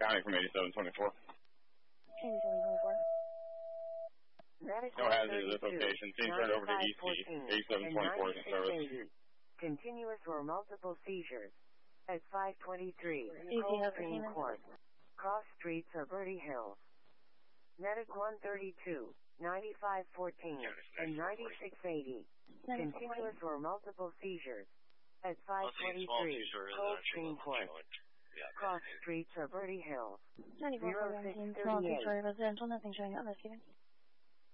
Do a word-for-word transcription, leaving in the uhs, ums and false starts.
County from eighty-seven twenty-four. eighty-seven twenty-four. No hazard at this location. Team turned over to E C. eighty-seven twenty-four is in service. Continuous or multiple seizures. At five twenty-three, Coldstream Court. Cross Streets or Bertie Hills. Medic one thirty-two, ninety-five fourteen, and ninety-six eighty. Continuous or multiple seizures. At five twenty-three, Coldstream Court. Cross Streets or Bertie Hills. ninety-four fourteen, small two-story residential, nothing showing up, let's get in.